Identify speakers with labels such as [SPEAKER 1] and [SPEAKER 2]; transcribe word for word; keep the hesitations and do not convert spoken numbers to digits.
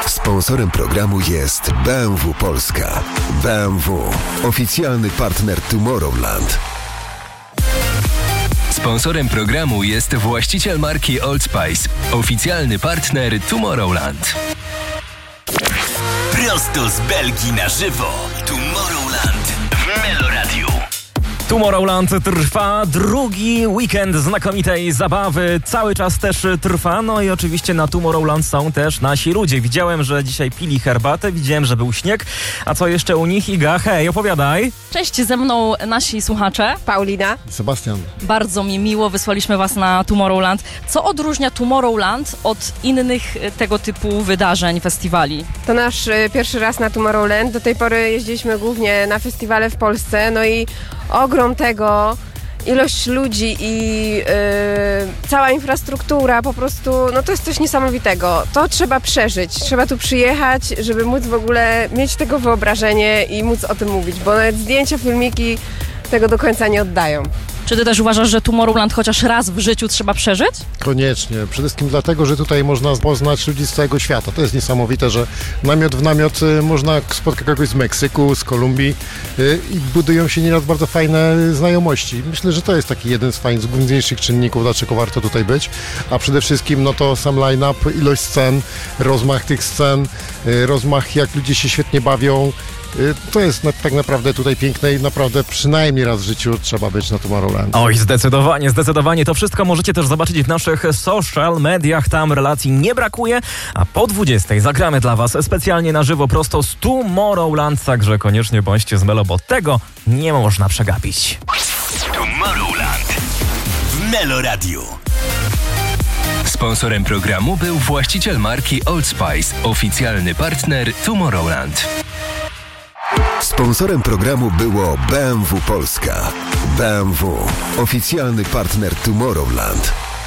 [SPEAKER 1] Sponsorem programu jest B M W Polska. B M W, oficjalny partner Tomorrowland.
[SPEAKER 2] Sponsorem programu jest właściciel marki Old Spice, oficjalny partner Tomorrowland.
[SPEAKER 3] Prosto z Belgii na żywo. Tomorrowland w Meloradiu.
[SPEAKER 4] Tomorrowland trwa, drugi weekend znakomitej zabawy, cały czas też trwa, no i oczywiście na Tomorrowland są też nasi ludzie. Widziałem, że dzisiaj pili herbatę, widziałem, że był śnieg, a co jeszcze u nich? Iga, hej, opowiadaj.
[SPEAKER 5] Cześć, ze mną nasi słuchacze.
[SPEAKER 6] Paulina.
[SPEAKER 7] Sebastian.
[SPEAKER 5] Bardzo mi miło, wysłaliśmy was na Tomorrowland. Co odróżnia Tomorrowland od innych tego typu wydarzeń, festiwali?
[SPEAKER 6] To nasz y, pierwszy raz na Tomorrowland. Do tej pory jeździliśmy głównie na festiwale w Polsce, no i ogrom tego, ilość ludzi i yy, cała infrastruktura, po prostu, no to jest coś niesamowitego. To trzeba przeżyć, trzeba tu przyjechać, żeby móc w ogóle mieć tego wyobrażenie i móc o tym mówić, bo nawet zdjęcia, filmiki tego do końca nie oddają.
[SPEAKER 5] Czy ty też uważasz, że Tomorrowland chociaż raz w życiu trzeba przeżyć?
[SPEAKER 7] Koniecznie. Przede wszystkim dlatego, że tutaj można poznać ludzi z całego świata. To jest niesamowite, że namiot w namiot y, można spotkać kogoś z Meksyku, z Kolumbii y, i budują się nieraz bardzo fajne znajomości. Myślę, że to jest taki jeden z fajnych, z główniejszych czynników, dlaczego warto tutaj być. A przede wszystkim no to sam line-up, ilość scen, rozmach tych scen, y, rozmach jak ludzie się świetnie bawią. To jest na, tak naprawdę tutaj piękne i naprawdę przynajmniej raz w życiu trzeba być na Tomorrowland.
[SPEAKER 4] Oj, zdecydowanie, zdecydowanie. To wszystko możecie też zobaczyć w naszych social mediach. Tam relacji nie brakuje. A po dwudziestej zagramy dla was specjalnie na żywo prosto z Tomorrowland. Także koniecznie bądźcie z Melo, bo tego nie można przegapić.
[SPEAKER 3] Tomorrowland w Meloradiu.
[SPEAKER 2] Sponsorem programu był właściciel marki Old Spice, oficjalny partner Tomorrowland.
[SPEAKER 1] Sponsorem programu było B M W Polska. B M W, oficjalny partner Tomorrowland.